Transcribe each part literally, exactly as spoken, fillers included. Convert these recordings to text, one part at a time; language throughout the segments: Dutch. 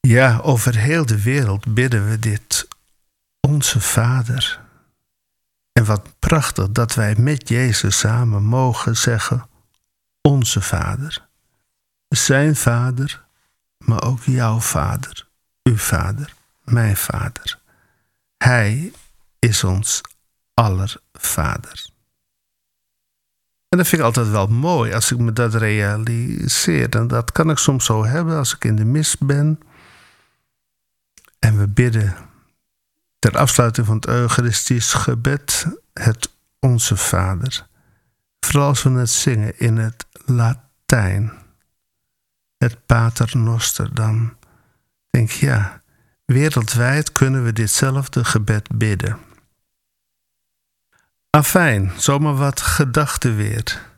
Ja, over heel de wereld bidden we dit. Onze Vader. En wat prachtig dat wij met Jezus samen mogen zeggen: Onze Vader. Zijn Vader, maar ook jouw Vader. Uw Vader, mijn Vader. Hij is ons aller Vader. En dat vind ik altijd wel mooi als ik me dat realiseer. En dat kan ik soms zo hebben als ik in de mis ben. En we bidden ter afsluiting van het Eucharistisch gebed het Onze Vader. Vooral als we het zingen in het Latijn. Het Pater Noster. Dan denk ik, ja, wereldwijd kunnen we ditzelfde gebed bidden. Afijn, zomaar wat gedachten weer.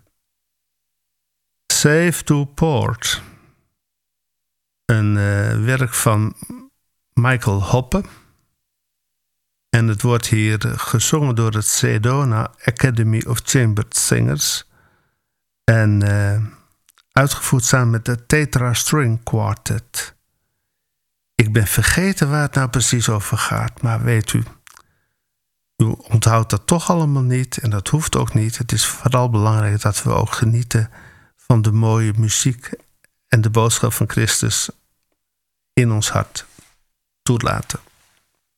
Save to Port. Een uh, werk van Michael Hoppe. En het wordt hier gezongen door het Sedona Academy of Chamber Singers. En uh, uitgevoerd samen met de Tetra String Quartet. Ik ben vergeten waar het nou precies over gaat. Maar weet u, u onthoudt dat toch allemaal niet. En dat hoeft ook niet. Het is vooral belangrijk dat we ook genieten van de mooie muziek en de boodschap van Christus in ons hart toelaten.